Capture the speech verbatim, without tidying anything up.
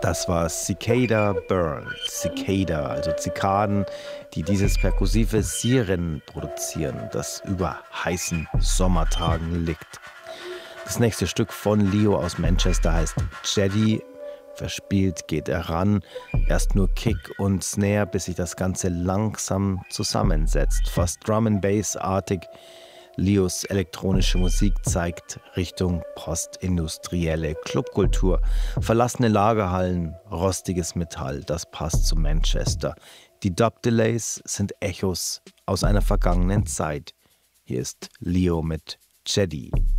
Das war Cicada Burn. Cicada, also Zikaden, die dieses perkussive Sirren produzieren, das über heißen Sommertagen liegt. Das nächste Stück von Leo aus Manchester heißt Jedi. Verspielt geht er ran, erst nur Kick und Snare, bis sich das Ganze langsam zusammensetzt. Fast Drum-and-Bass-artig. Leos elektronische Musik zeigt Richtung postindustrielle Clubkultur. Verlassene Lagerhallen, rostiges Metall, das passt zu Manchester. Die Dub-Delays sind Echos aus einer vergangenen Zeit. Hier ist Leo mit Jedi.